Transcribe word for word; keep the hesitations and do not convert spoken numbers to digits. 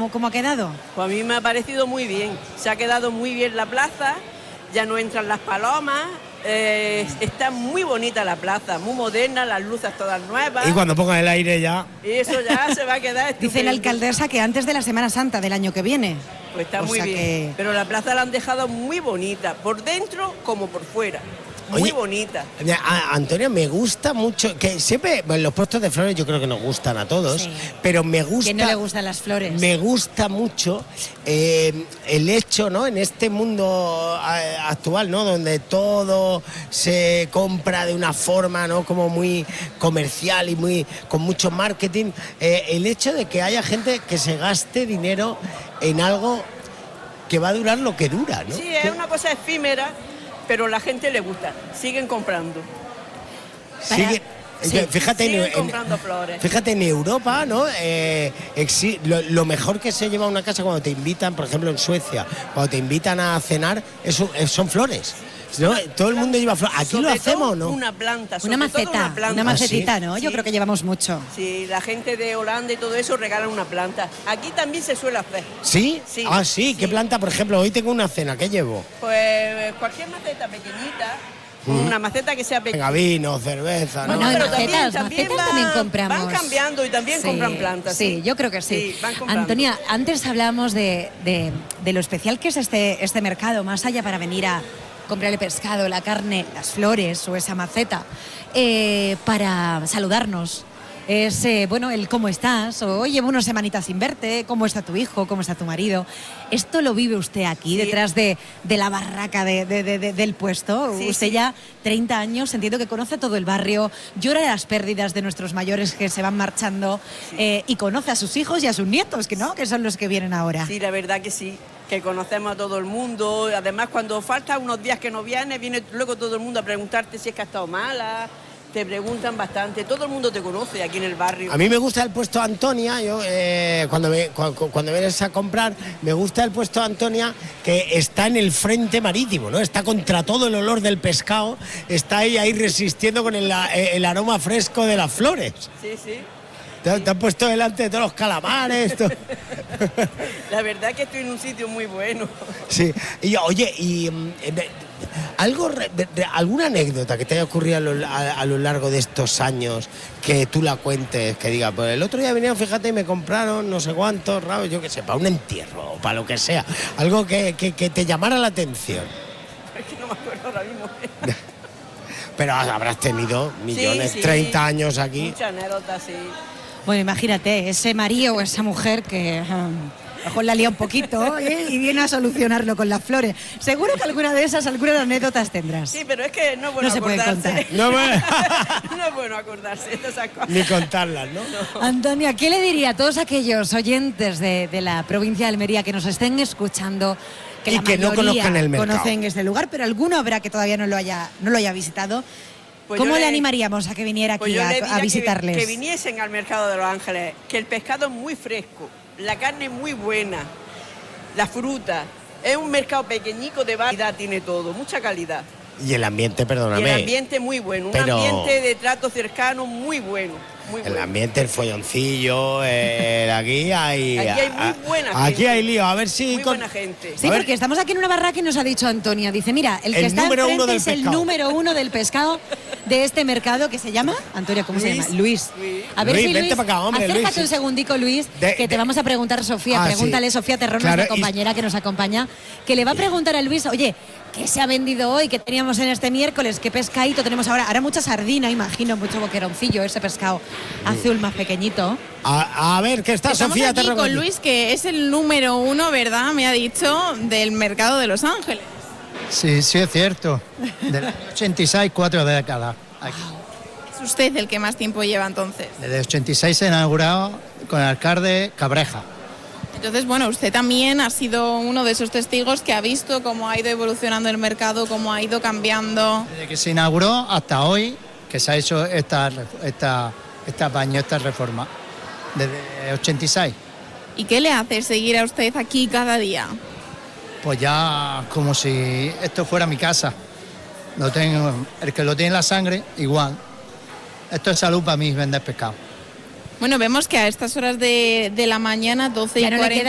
¿Cómo, cómo ha quedado? Pues a mí me ha parecido muy bien. Se ha quedado muy bien la plaza, ya no entran las palomas. Eh, está muy bonita la plaza, muy moderna, las luces todas nuevas. Y cuando pongan el aire ya... Y eso ya se va a quedar estupendo. Dice la alcaldesa que antes de la Semana Santa del año que viene. Pues está O muy sea bien. que- Pero la plaza la han dejado muy bonita, por dentro como por fuera. Muy Oye, bonita. A, Antonia, me gusta mucho, que siempre, bueno, los puestos de flores yo creo que nos gustan a todos, Sí. pero me gusta... ¿Quién no le gustan las flores? Me gusta mucho eh, el hecho, ¿no? En este mundo eh, actual, ¿no? Donde todo se compra de una forma, ¿no? Como muy comercial y muy con mucho marketing. Eh, el hecho de que haya gente que se gaste dinero en algo que va a durar lo que dura, ¿no? Sí, es una cosa efímera, pero la gente le gusta. Siguen comprando. Sigue, Sí, fíjate, siguen en, comprando flores. Fíjate, en Europa, ¿no? Eh, exi- lo, lo mejor que se lleva a una casa cuando te invitan, por ejemplo en Suecia, cuando te invitan a cenar, eso, eh, son flores, ¿no? Todo el mundo lleva flores. Aquí Sobre lo hacemos, todo ¿no? Una planta, sobre Una todo maceta, una una, planta. macetita, ¿Ah, sí? ¿no? Sí. Yo creo que llevamos mucho. Sí, la gente de Holanda y todo eso regalan una planta. Aquí también se suele hacer. ¿Sí? Sí, Ah, sí. ¿Qué sí. planta, por ejemplo? Hoy tengo una cena, ¿qué llevo? Pues cualquier maceta pequeñita, una maceta que sea pequeña. Venga, vino, cerveza, ¿no? Bueno, pero macetas, también, macetas también van- compramos. Van cambiando y también Sí, compran plantas. Sí, yo creo que sí. Sí, van comprando. Antonia, antes hablábamos de, de, de lo especial que es este, este mercado, más allá para venir a comprar el pescado, la carne, las flores o esa maceta, eh, para saludarnos. Es, eh, bueno, el cómo estás, o oye, llevo unas semanitas sin verte, cómo está tu hijo, cómo está tu marido. ¿Esto lo vive usted aquí, Sí. detrás de, de la barraca de, de- de- de- del puesto? Sí, usted sí. ya treinta años, entiendo que conoce todo el barrio, llora de las pérdidas de nuestros mayores que se van marchando, eh, y conoce a sus hijos y a sus nietos, que no, que son los que vienen ahora. Sí, la verdad que sí, que conocemos a todo el mundo. Además, cuando falta unos días que no viene, viene luego todo el mundo a preguntarte si es que has estado mala. Te preguntan bastante, todo el mundo te conoce aquí en el barrio. A mí me gusta el puesto Antonia, yo eh, cuando, me, cu- cu- cuando vienes a comprar, me gusta el puesto Antonia que está en el frente marítimo, ¿no? Está contra todo el olor del pescado, está ahí, ahí resistiendo con el, el aroma fresco de las flores. Sí, sí. Te, te han puesto delante de todos los calamares. todo. La verdad que estoy en un sitio muy bueno. Sí, y oye, y mm, de- algo, re- de- de- alguna anécdota que te haya ocurrido a lo, a- a lo largo de estos años, que tú la cuentes, que diga, pues el otro día vinieron, fíjate, y me compraron no sé cuántos rabos, yo qué sé, para un entierro o para lo que sea, algo que, que- que te llamara la atención. Es que no me acuerdo ahora mismo. Pero habrás tenido millones, Sí, sí. treinta años aquí. Muchas anécdotas, sí. Bueno, imagínate, ese marido o esa mujer que um, a lo mejor la lía un poquito, ¿eh? Y viene a solucionarlo con las flores. Seguro que alguna de esas, algunas anécdotas tendrás. Sí, pero es que no es bueno No se puede acordarse. contar. No me- No es bueno acordarse de esas cosas. Ni contarlas, ¿no? Antonia, ¿qué le diría a todos aquellos oyentes de, de la provincia de Almería que nos estén escuchando, que Y la que no mayoría conozcan el mercado? conocen este lugar, pero alguno habrá que todavía no lo haya, no lo haya visitado? Pues ¿Cómo yo le le- animaríamos a que viniera aquí Pues yo a, le a diría que- visitarles? Que, viniesen al mercado de Los Ángeles, que el pescado es muy fresco, la carne es muy buena, la fruta. Es un mercado pequeñico de calidad, tiene todo, mucha calidad. Y el ambiente, Y perdóname. el ambiente muy bueno, un Pero- ambiente de trato cercano muy bueno, muy El bueno. ambiente, el folloncillo, el, aquí hay... Aquí hay muy buena Aquí gente. hay lío, a ver si... Muy con- buena gente. Sí, A ver. porque estamos aquí en una barraca y nos ha dicho Antonia, dice, mira, el que El está número enfrente uno del es el pescado. número uno del pescado de este mercado que se llama, Antonia, ¿cómo se Luis. llama? Luis. Luis. A ver Luis, si vente Luis, para acá, hombre, acércate Luis. un segundico, Luis, De- que te de- vamos a preguntar, Sofía, Ah, pregúntale, sí. Sofía Terrón, Claro, nuestra y- compañera que nos acompaña, que le va a preguntar a Luis, oye, ¿qué se ha vendido hoy? ¿Qué teníamos en este miércoles? ¿Qué pescadito tenemos ahora? Ahora mucha sardina, imagino, mucho boqueroncillo, ese pescado azul más pequeñito. A, a ver, ¿qué está Estamos Sofía aquí Terrón con aquí? Luis, que es el número uno, ¿verdad? Me ha dicho, del mercado de Los Ángeles. Sí, sí es cierto. Del año ochenta y seis, cuatro décadas. Aquí. Es usted el que más tiempo lleva entonces. Desde ochenta y seis se ha inaugurado con el alcalde Cabreja. Entonces, bueno, usted también ha sido uno de esos testigos que ha visto cómo ha ido evolucionando el mercado, cómo ha ido cambiando. Desde que se inauguró hasta hoy, que se ha hecho esta, esta, esta apaño, esta reforma. Desde ochenta y seis. ¿Y qué le hace seguir a usted aquí cada día? Pues ya como si esto fuera mi casa. Lo tengo, el que lo tiene en la sangre, igual. Esto es salud para mí, vender pescado. Bueno, vemos que a estas horas de, de la mañana, doce y Ya no le cuarenta